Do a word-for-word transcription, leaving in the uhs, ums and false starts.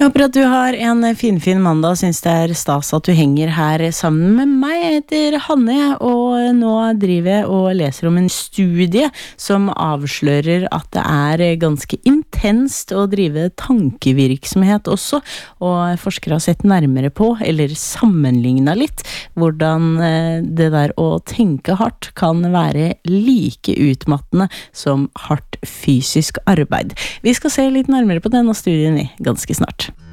Jeg håper at du har en finfin mandag og synes det er stas at du henger her sammen med meg. Jeg heter Hanne, og nå driver jeg og leser om en studie som avslører at det er ganske intenst å drive tankevirksomhet også, og forskere har sett nærmere på, eller sammenlignet litt, hvordan det der å tenke hardt kan være like utmattende som hardt fysisk arbeid. Vi skal se litt nærmere på denne studien i ganske snart.